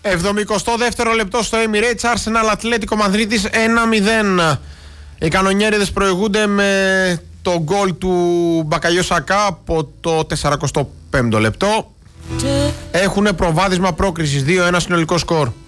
72ο λεπτό στο Emirates, Arsenal Ατλέτικο Μαδρίτης 1-0. Οι κανονιέριδες προηγούνται με το γκολ του Μπακαγιό Σακά από το 45ο λεπτό. Έχουν προβάδισμα πρόκρισης 2-1 συνολικό σκορ.